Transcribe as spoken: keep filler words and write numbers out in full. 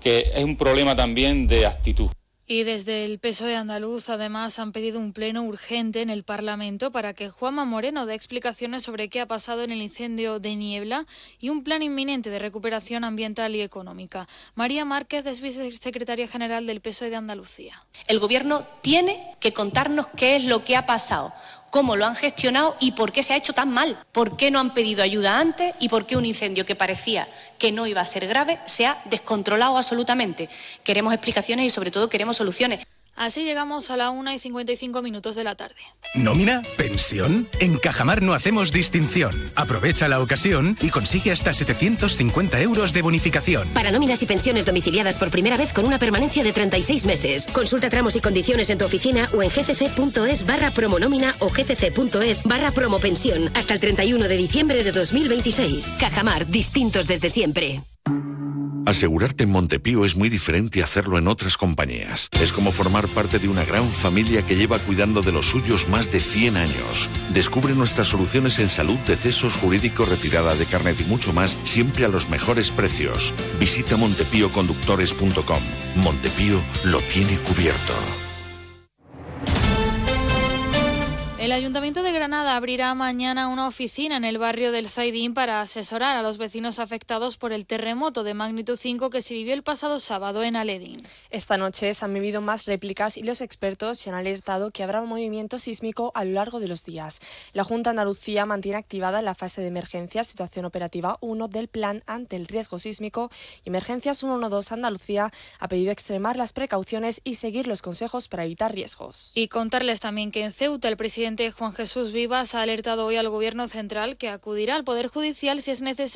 que es un problema también de actitud. Y desde el P S O E andaluz, además, han pedido un pleno urgente en el Parlamento para que Juanma Moreno dé explicaciones sobre qué ha pasado en el incendio de Niebla y un plan inminente de recuperación ambiental y económica. María Márquez es vicesecretaria general del P S O E de Andalucía. El Gobierno tiene que contarnos qué es lo que ha pasado, cómo lo han gestionado y por qué se ha hecho tan mal, por qué no han pedido ayuda antes y por qué un incendio que parecía que no iba a ser grave se ha descontrolado absolutamente. Queremos explicaciones y sobre todo queremos soluciones. Así llegamos a la una y cincuenta y cinco minutos de la tarde. ¿Nómina? ¿Pensión? En Cajamar no hacemos distinción. Aprovecha la ocasión y consigue hasta setecientos cincuenta euros de bonificación. Para nóminas y pensiones domiciliadas por primera vez con una permanencia de treinta y seis meses. Consulta tramos y condiciones en tu oficina o en gcc.es barra promonómina o gcc.es barra promopensión hasta el treinta y uno de diciembre de dos mil veintiséis. Cajamar, distintos desde siempre. Asegurarte en Montepío es muy diferente a hacerlo en otras compañías. Es como formar parte de una gran familia que lleva cuidando de los suyos más de cien años. Descubre nuestras soluciones en salud, decesos, jurídico, retirada de carnet y mucho más, siempre a los mejores precios. Visita montepío conductores punto com. Montepío lo tiene cubierto. El Ayuntamiento de Granada abrirá mañana una oficina en el barrio del Zaidín para asesorar a los vecinos afectados por el terremoto de magnitud cinco que se vivió el pasado sábado en Aledín. Esta noche se han vivido más réplicas y los expertos se han alertado que habrá un movimiento sísmico a lo largo de los días. La Junta de Andalucía mantiene activada la fase de emergencia situación operativa uno del plan ante el riesgo sísmico y Emergencias ciento doce Andalucía ha pedido extremar las precauciones y seguir los consejos para evitar riesgos. Y contarles también que en Ceuta el presidente Juan Jesús Vivas ha alertado hoy al Gobierno central que acudirá al Poder Judicial si es necesario